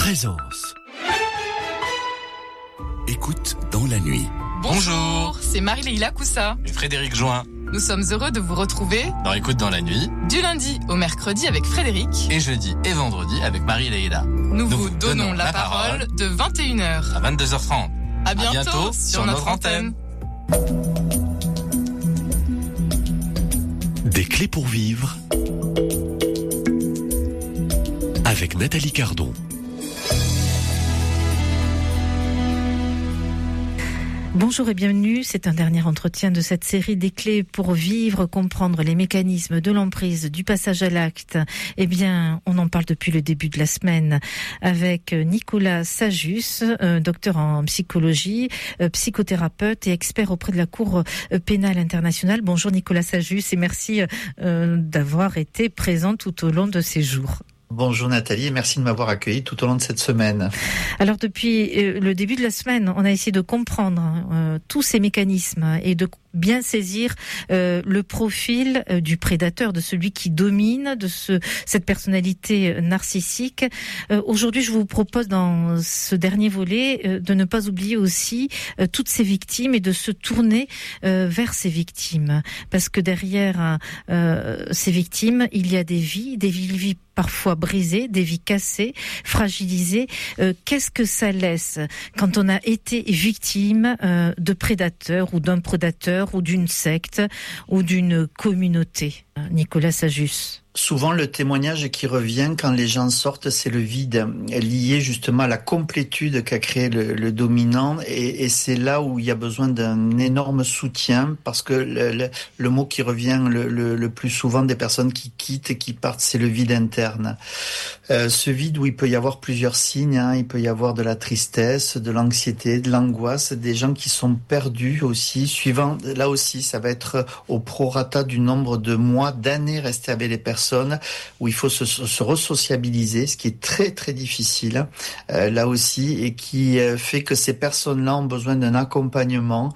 Présence. Écoute dans la nuit. Bonjour, c'est Marie-Leila Coussa et Frédéric Join. Nous sommes heureux de vous retrouver dans Écoute dans la nuit, du lundi au mercredi avec Frédéric et jeudi et vendredi avec Marie-Leila. Nous vous donnons la parole de 21h à 22h30. À bientôt sur notre antenne. Des clés pour vivre avec Nathalie Cardon. Bonjour et bienvenue, c'est un dernier entretien de cette série des clés pour vivre, comprendre les mécanismes de l'emprise, du passage à l'acte. Eh bien, on en parle depuis le début de la semaine avec Nicolas Sajus, docteur en psychologie, psychothérapeute et expert auprès de la Cour pénale internationale. Bonjour Nicolas Sajus et merci d'avoir été présent tout au long de ces jours. Bonjour Nathalie et merci de m'avoir accueilli tout au long de cette semaine. Alors depuis le début de la semaine, on a essayé de comprendre tous ces mécanismes et de bien saisir le profil du prédateur, de celui qui domine, de cette personnalité narcissique. Aujourd'hui, je vous propose dans ce dernier volet de ne pas oublier aussi toutes ces victimes et de se tourner vers ces victimes. Parce que derrière ces victimes, il y a des vies parfois brisées, des vies cassées, fragilisées. Qu'est-ce que ça laisse quand on a été victime de prédateurs ou d'un prédateur ou d'une secte ou d'une communauté? Nicolas Sajus. Souvent, le témoignage qui revient quand les gens sortent, c'est le vide lié justement à la complétude qu'a créé le dominant. Et c'est là où il y a besoin d'un énorme soutien parce que le mot qui revient le plus souvent des personnes qui quittent et qui partent, c'est le vide interne. Ce vide où il peut y avoir plusieurs signes, il peut y avoir de la tristesse, de l'anxiété, de l'angoisse, des gens qui sont perdus aussi. Suivant, là aussi, ça va être au prorata du nombre de mois, d'années restés avec les personnes, où il faut se resociabiliser, ce qui est très très difficile là aussi, et qui fait que ces personnes-là ont besoin d'un accompagnement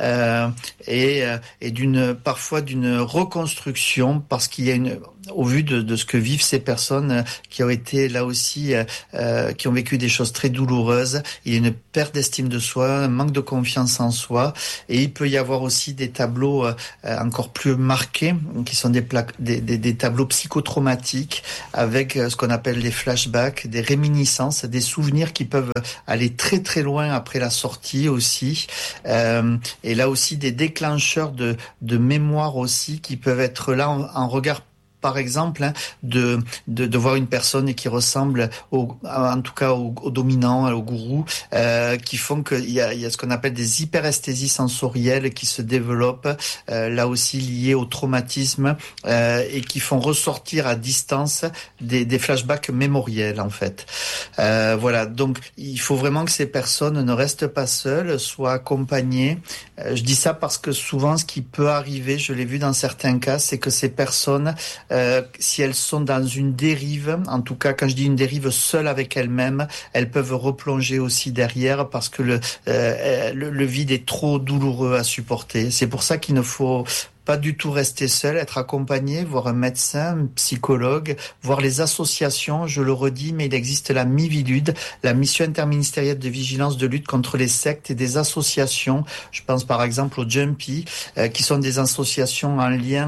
et parfois d'une reconstruction, parce qu'il y a au vu de ce que vivent ces personnes qui ont été là aussi, qui ont vécu des choses très douloureuses, il y a une perte d'estime de soi, un manque de confiance en soi, et il peut y avoir aussi des tableaux encore plus marqués, qui sont des tableaux psychotraumatiques avec ce qu'on appelle les flashbacks, des réminiscences, des souvenirs qui peuvent aller très très loin après la sortie aussi, et là aussi des déclencheurs de mémoire aussi qui peuvent être là en regard, par exemple, de voir une personne qui ressemble en tout cas au dominant, au gourou, qui font qu'il y a ce qu'on appelle des hyperesthésies sensorielles qui se développent, là aussi liées au traumatisme, et qui font ressortir à distance des flashbacks mémoriels en fait. Voilà, donc il faut vraiment que ces personnes ne restent pas seules, soient accompagnées. Je dis ça parce que souvent ce qui peut arriver, je l'ai vu dans certains cas, c'est que ces personnes, si elles sont dans une dérive, en tout cas quand je dis une dérive seule avec elles-mêmes, elles peuvent replonger aussi derrière parce que le vide est trop douloureux à supporter. C'est pour ça qu'il ne faut pas du tout rester seul, être accompagné, voir un médecin, un psychologue, voir les associations, je le redis, mais il existe la MIVILUD, la Mission interministérielle de vigilance de lutte contre les sectes, et des associations, je pense par exemple au Jumpy, qui sont des associations en lien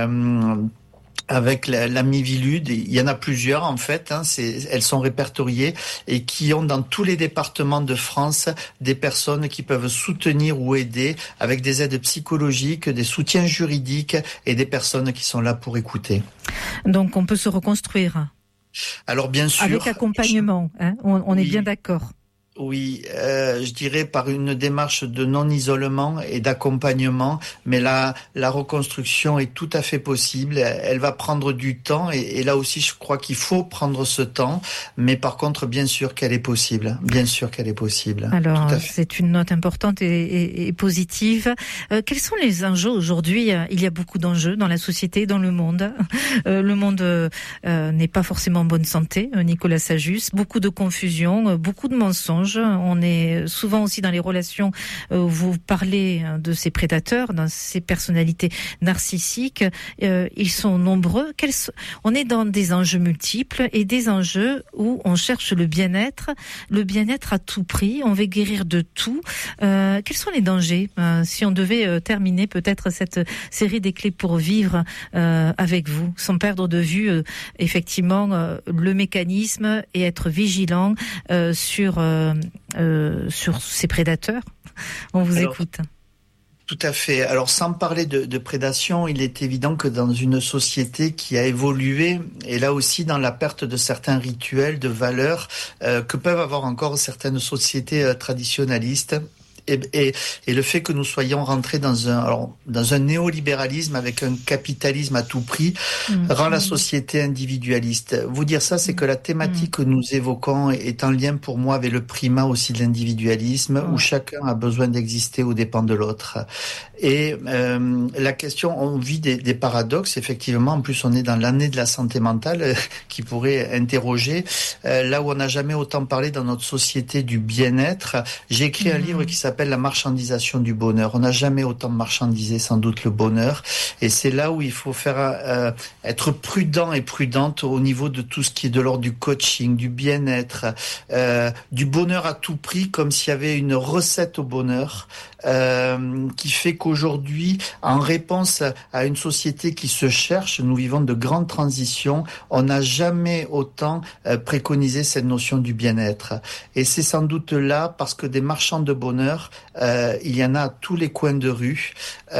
avec la MIVILUD. Il y en a plusieurs en fait, elles sont répertoriées et qui ont dans tous les départements de France des personnes qui peuvent soutenir ou aider avec des aides psychologiques, des soutiens juridiques et des personnes qui sont là pour écouter. Donc on peut se reconstruire. Alors bien sûr. Avec accompagnement, on est bien d'accord. Oui, je dirais par une démarche de non-isolement et d'accompagnement, mais la reconstruction est tout à fait possible. Elle va prendre du temps et là aussi je crois qu'il faut prendre ce temps, mais par contre bien sûr qu'elle est possible. Bien sûr qu'elle est possible. Alors c'est une note importante et positive. Quels sont les enjeux aujourd'hui? Il y a beaucoup d'enjeux dans la société, dans le monde. Le monde n'est pas forcément en bonne santé, Nicolas Sajus. Beaucoup de confusion, beaucoup de mensonges. étrange. On est souvent aussi dans les relations où vous parlez de ces prédateurs, dans ces personnalités narcissiques. Ils sont nombreux. On est dans des enjeux multiples et des enjeux où on cherche le bien-être à tout prix. On veut guérir de tout. Quels sont les dangers si on devait terminer peut-être cette série des clés pour vivre avec vous, sans perdre de vue effectivement le mécanisme et être vigilant sur ces prédateurs. On vous écoute. Tout à fait. Alors, sans parler de prédation, il est évident que dans une société qui a évolué, et là aussi dans la perte de certains rituels, de valeurs que peuvent avoir encore certaines sociétés traditionnalistes, et le fait que nous soyons rentrés dans un néolibéralisme avec un capitalisme à tout prix rend la société individualiste. Vous dire ça, c'est que la thématique que nous évoquons est en lien pour moi avec le primat aussi de l'individualisme, où chacun a besoin d'exister aux dépens de l'autre. Et la question, on vit des paradoxes, effectivement. En plus, on est dans l'année de la santé mentale qui pourrait interroger. Là où on n'a jamais autant parlé dans notre société du bien-être, j'ai écrit un livre qui s'appelle La marchandisation du bonheur. On n'a jamais autant marchandisé sans doute le bonheur, et c'est là où il faut faire être prudent et prudente au niveau de tout ce qui est de l'ordre du coaching, du bien-être, du bonheur à tout prix, comme s'il y avait une recette au bonheur qui fait qu'aujourd'hui, en réponse à une société qui se cherche, nous vivons de grandes transitions, on n'a jamais autant préconisé cette notion du bien-être. Et c'est sans doute là parce que des marchands de bonheur, il y en a à tous les coins de rue.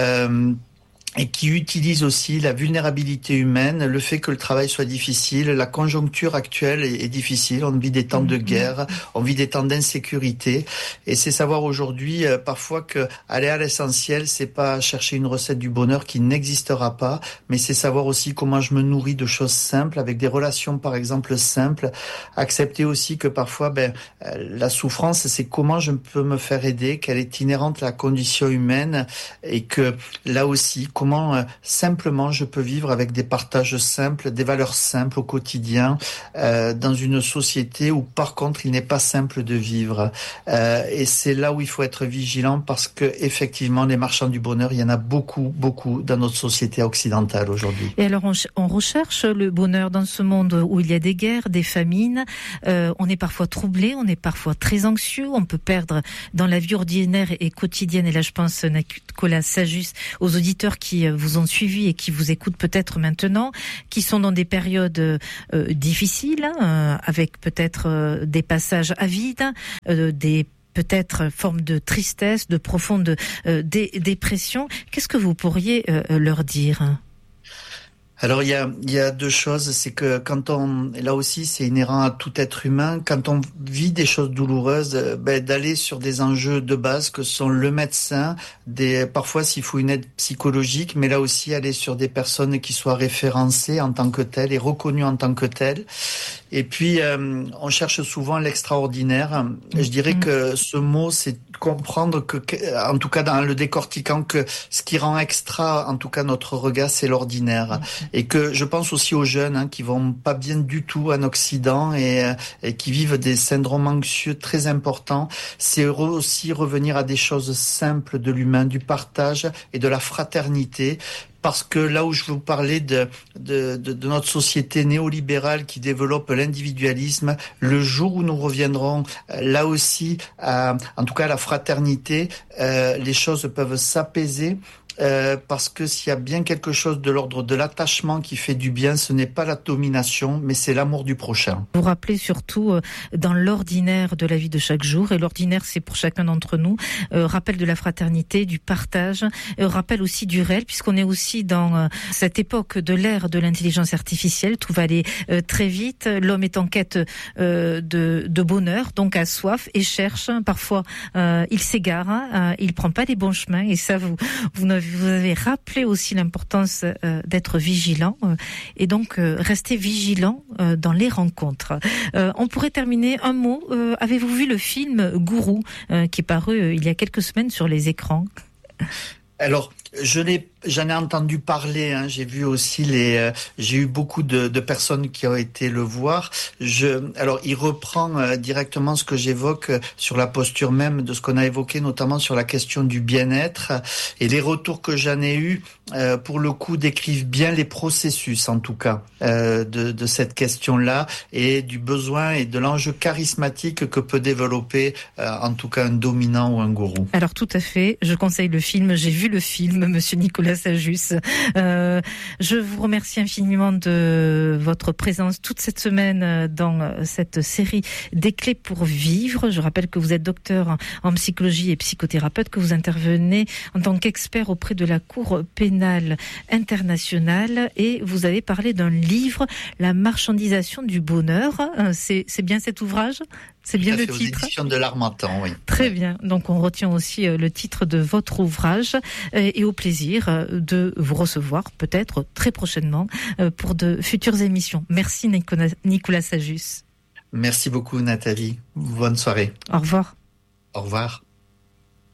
Et qui utilise aussi la vulnérabilité humaine, le fait que le travail soit difficile, la conjoncture actuelle est difficile, on vit des temps de guerre, on vit des temps d'insécurité, et c'est savoir aujourd'hui parfois que aller à l'essentiel, c'est pas chercher une recette du bonheur qui n'existera pas, mais c'est savoir aussi comment je me nourris de choses simples, avec des relations par exemple simples, accepter aussi que parfois la souffrance, c'est comment je peux me faire aider, qu'elle est inhérente à la condition humaine, et que là aussi, comment simplement je peux vivre avec des partages simples, des valeurs simples au quotidien, dans une société où par contre il n'est pas simple de vivre. Et c'est là où il faut être vigilant, parce que effectivement les marchands du bonheur, il y en a beaucoup dans notre société occidentale aujourd'hui. Et alors on recherche le bonheur dans ce monde où il y a des guerres, des famines, on est parfois troublé, on est parfois très anxieux, on peut perdre dans la vie ordinaire et quotidienne, et là je pense Nicolas s'ajuste aux auditeurs qui vous ont suivi et qui vous écoutent peut-être maintenant, qui sont dans des périodes difficiles, avec peut-être des passages à vide, des peut-être formes de tristesse, de profonde dépression. Qu'est-ce que vous pourriez leur dire ? Alors il y a deux choses, c'est que là aussi c'est inhérent à tout être humain, quand on vit des choses douloureuses, d'aller sur des enjeux de base que sont le médecin, parfois s'il faut une aide psychologique, mais là aussi aller sur des personnes qui soient référencées en tant que telles et reconnues en tant que telles. Et puis on cherche souvent l'extraordinaire. Je dirais que ce mot, c'est comprendre que, en tout cas dans le décortiquant, que ce qui rend extra, en tout cas notre regard, c'est l'ordinaire. Et que je pense aussi aux jeunes qui vont pas bien du tout en Occident et qui vivent des syndromes anxieux très importants. C'est aussi revenir à des choses simples de l'humain, du partage et de la fraternité. Parce que là où je vous parlais de notre société néolibérale qui développe l'individualisme, le jour où nous reviendrons là aussi en tout cas à la fraternité, les choses peuvent s'apaiser. Parce que s'il y a bien quelque chose de l'ordre de l'attachement qui fait du bien, ce n'est pas la domination, mais c'est l'amour du prochain. Vous rappelez surtout dans l'ordinaire de la vie de chaque jour, et l'ordinaire c'est pour chacun d'entre nous, rappel de la fraternité, du partage, rappel aussi du réel, puisqu'on est aussi dans cette époque de l'ère de l'intelligence artificielle, tout va aller très vite, l'homme est en quête de bonheur, donc a soif et cherche, parfois il s'égare, il prend pas les bons chemins, et ça vous avez rappelé aussi l'importance d'être vigilant et donc rester vigilant dans les rencontres. On pourrait terminer un mot. Avez-vous vu le film Gourou qui est paru il y a quelques semaines sur les écrans ? Alors, J'en ai entendu parler. Hein. J'ai vu aussi j'ai eu beaucoup de personnes qui ont été le voir. Alors, il reprend directement ce que j'évoque sur la posture même de ce qu'on a évoqué, notamment sur la question du bien-être. Et les retours que j'en ai eus, pour le coup, décrivent bien les processus, en tout cas, de cette question-là et du besoin et de l'enjeu charismatique que peut développer, en tout cas, un dominant ou un gourou. Alors, tout à fait. Je conseille le film. J'ai vu le film, Monsieur Nicolas Sajus. Je vous remercie infiniment de votre présence toute cette semaine dans cette série des clés pour vivre. Je rappelle que vous êtes docteur en psychologie et psychothérapeute, que vous intervenez en tant qu'expert auprès de la Cour pénale internationale et vous avez parlé d'un livre, La marchandisation du bonheur. C'est bien cet ouvrage ? C'est bien le titre. Aux éditions de l'Harmattan, oui. Très bien. Donc on retient aussi le titre de votre ouvrage et au plaisir de vous recevoir peut-être très prochainement pour de futures émissions. Merci Nicolas Sajus. Merci beaucoup Nathalie. Bonne soirée. Au revoir. Au revoir.